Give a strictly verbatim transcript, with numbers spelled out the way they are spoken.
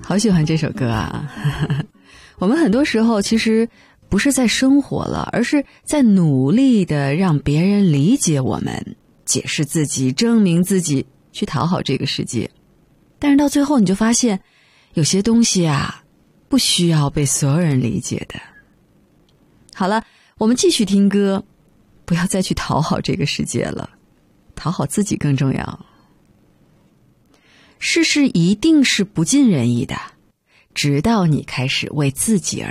好喜欢这首歌啊！我们很多时候其实不是在生活了，而是在努力的让别人理解我们，解释自己，证明自己，去讨好这个世界。但是到最后你就发现，有些东西啊，不需要被所有人理解的。好了，我们继续听歌，不要再去讨好这个世界了，讨好自己更重要。世事一定是不尽人意的，直到你开始为自己而